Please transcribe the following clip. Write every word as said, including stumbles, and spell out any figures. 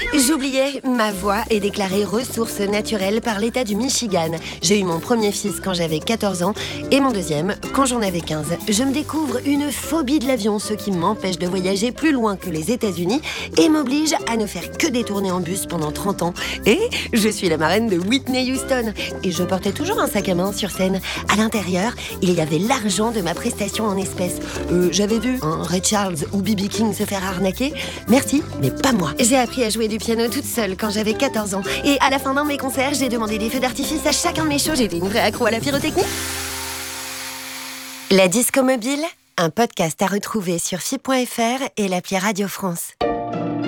J'oubliais, ma voix est déclarée ressource naturelle par l'État du Michigan. J'ai eu mon premier fils quand j'avais quatorze ans et mon deuxième quand j'en avais quinze. Je me découvre une phobie de l'avion, ce qui m'empêche de voyager plus loin que les États-Unis et m'oblige à ne faire que des tournées en bus pendant trente ans. Et je suis la marraine de Whitney Houston. Et je portais toujours un sac à main sur scène. À l'intérieur, il y avait l'argent de ma prestation en espèces. Euh, j'avais vu un Ray Charles ou B B King se faire arnaquer. Merci, mais pas moi. J'ai appris à jouer du piano toute seule quand j'avais quatorze ans. Et à la fin d'un de mes concerts, j'ai demandé des feux d'artifice à chacun de mes shows. J'étais une vraie accro à la pyrotechnie. La Disco Mobile, un podcast à retrouver sur F I point F R et l'appli Radio France.